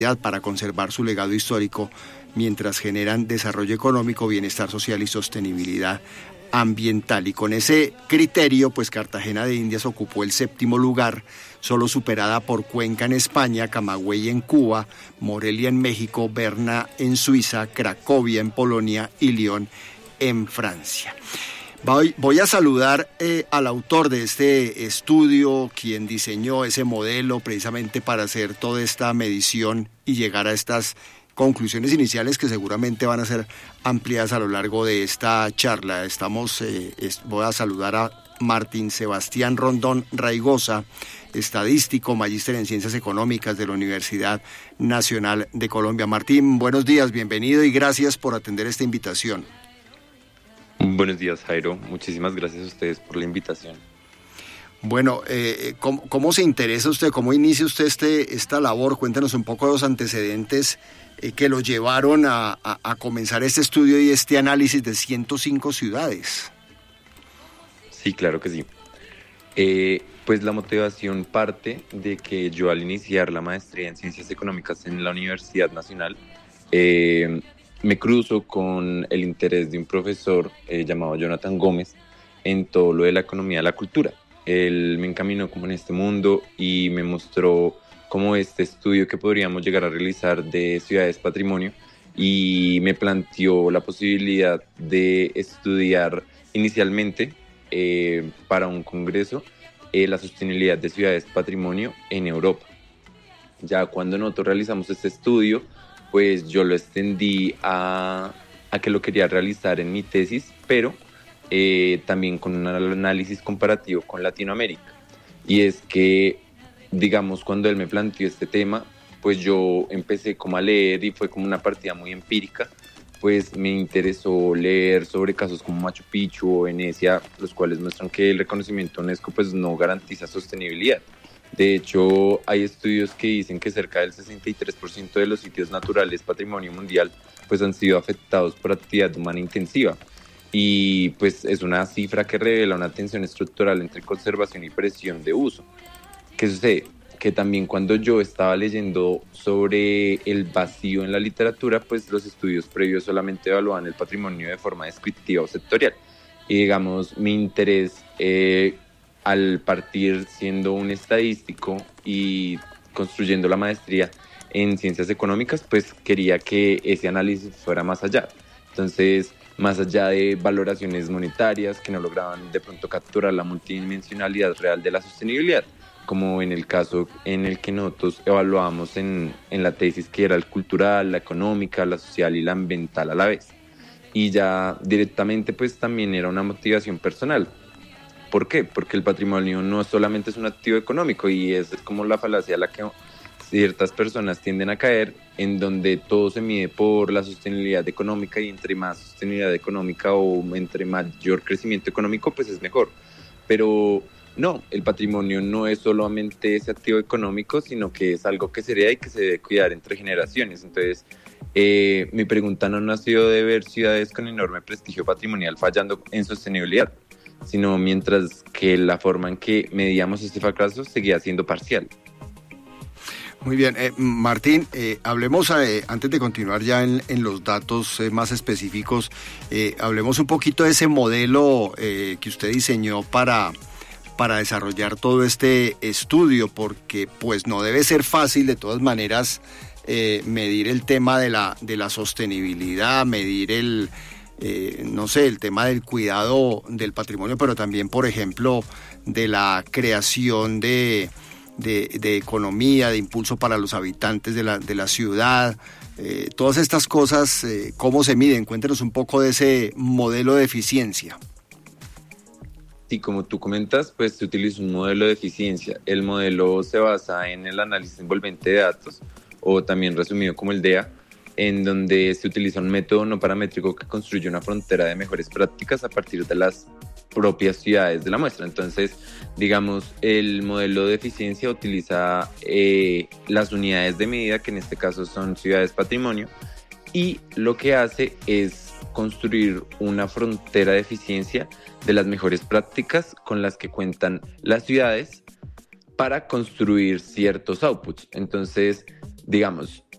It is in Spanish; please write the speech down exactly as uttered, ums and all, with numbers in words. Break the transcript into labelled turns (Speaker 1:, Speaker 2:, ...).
Speaker 1: para conservar su legado histórico mientras generan desarrollo económico, bienestar social y sostenibilidad ambiental. Y con ese criterio, pues Cartagena de Indias ocupó el séptimo lugar, solo superada por Cuenca en España, Camagüey en Cuba, Morelia en México, Berna en Suiza, Cracovia en Polonia y Lyon en Francia. Voy, voy a saludar eh, al autor de este estudio, quien diseñó ese modelo precisamente para hacer toda esta medición y llegar a estas conclusiones iniciales que seguramente van a ser ampliadas a lo largo de esta charla. Estamos, eh, es, voy a saludar a Martín Sebastián Rondón Raigosa, estadístico, magíster en Ciencias Económicas de la Universidad Nacional de Colombia. Martín, buenos días, bienvenido y gracias por atender esta invitación.
Speaker 2: Buenos días, Jairo. Muchísimas gracias a ustedes por la invitación.
Speaker 1: Bueno, eh, ¿cómo, ¿cómo se interesa usted? ¿Cómo inicia usted este, esta labor? Cuéntanos un poco de los antecedentes eh, que lo llevaron a, a, a comenzar este estudio y este análisis de ciento cinco ciudades.
Speaker 2: Sí, claro que sí. Eh, pues la motivación parte de que yo al iniciar la maestría en Ciencias Económicas en la Universidad Nacional, eh, me cruzo con el interés de un profesor eh, llamado Jonathan Gómez en todo lo de la economía de la cultura. Él me encaminó como en este mundo y me mostró como este estudio que podríamos llegar a realizar de ciudades patrimonio y me planteó la posibilidad de estudiar inicialmente eh, para un congreso eh, la sostenibilidad de ciudades patrimonio en Europa. Ya cuando nosotros realizamos este estudio, pues yo lo extendí a, a que lo quería realizar en mi tesis, pero eh, también con un análisis comparativo con Latinoamérica. Y es que, digamos, cuando él me planteó este tema, pues yo empecé como a leer y fue como una partida muy empírica, pues me interesó leer sobre casos como Machu Picchu o Venecia, los cuales muestran que el reconocimiento UNESCO pues no garantiza sostenibilidad. De hecho, hay estudios que dicen que cerca del sesenta y tres por ciento de los sitios naturales patrimonio mundial pues han sido afectados por actividad humana intensiva. Y pues es una cifra que revela una tensión estructural entre conservación y presión de uso. ¿Qué sucede? Que también cuando yo estaba leyendo sobre el vacío en la literatura, pues los estudios previos solamente evaluaban el patrimonio de forma descriptiva o sectorial. Y digamos, mi interés eh, al partir siendo un estadístico y construyendo la maestría en ciencias económicas, pues quería que ese análisis fuera más allá. Entonces, más allá de valoraciones monetarias que no lograban de pronto capturar la multidimensionalidad real de la sostenibilidad, como en el caso en el que nosotros evaluamos en, en la tesis, que era el cultural, la económica, la social y la ambiental a la vez. Y ya directamente pues también era una motivación personal. ¿Por qué? Porque el patrimonio no solamente es un activo económico y es como la falacia a la que ciertas personas tienden a caer, en donde todo se mide por la sostenibilidad económica y entre más sostenibilidad económica o entre mayor crecimiento económico, pues es mejor. Pero no, el patrimonio no es solamente ese activo económico, sino que es algo que se hereda y que se debe cuidar entre generaciones. Entonces, eh, mi pregunta no nació de ver ciudades con enorme prestigio patrimonial fallando en sostenibilidad, sino mientras que la forma en que medíamos este fracaso seguía siendo parcial.
Speaker 1: Muy bien, eh, Martín, eh, hablemos, eh, antes de continuar ya en, en los datos eh, más específicos, eh, hablemos un poquito de ese modelo eh, que usted diseñó para, para desarrollar todo este estudio, porque pues no debe ser fácil de todas maneras eh, medir el tema de la, de la sostenibilidad, medir el... Eh, no sé, el tema del cuidado del patrimonio, pero también, por ejemplo, de la creación de, de, de economía, de impulso para los habitantes de la, de la ciudad. Eh, todas estas cosas, eh, ¿cómo se miden? Cuéntenos un poco de ese modelo de eficiencia.
Speaker 2: Sí, como tú comentas, pues se utiliza un modelo de eficiencia. El modelo se basa en el análisis envolvente de datos, o también resumido como el D E A, en donde se utiliza un método no paramétrico que construye una frontera de mejores prácticas a partir de las propias ciudades de la muestra. Entonces, digamos, el modelo de eficiencia utiliza eh, las unidades de medida, que en este caso son ciudades patrimonio, y lo que hace es construir una frontera de eficiencia de las mejores prácticas con las que cuentan las ciudades para construir ciertos outputs. Entonces, digamos,